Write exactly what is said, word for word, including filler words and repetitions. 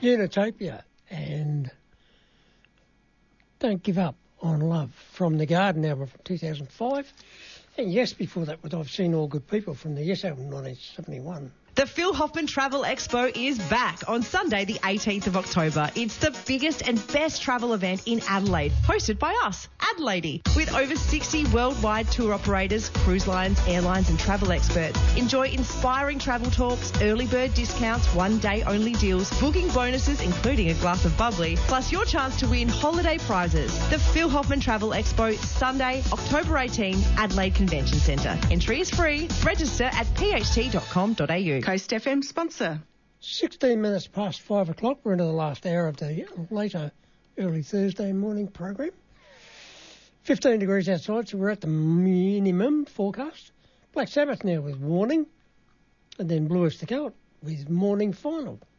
Unitopia and Don't Give Up on Love from the Garden album from two thousand five. And yes, before that was I've Seen All Good People from the Yes album nineteen seventy-one. The Phil Hoffman Travel Expo is back on Sunday the eighteenth of October. It's the biggest and best travel event in Adelaide, hosted by us, Adelaide, with over sixty worldwide tour operators, cruise lines, airlines and travel experts. Enjoy inspiring travel talks, early bird discounts, one-day only deals, booking bonuses including a glass of bubbly, plus your chance to win holiday prizes. The Phil Hoffman Travel Expo, Sunday, October eighteenth, Adelaide Convention Centre. Entry is free. Register at p h t dot com dot a u. Coast F M sponsor. sixteen minutes past five o'clock. We're into the last hour of the later early Thursday morning program. fifteen degrees outside, so we're at the minimum forecast. Black Sabbath now with Warning, and then Blue Oyster Cult with Morning Final.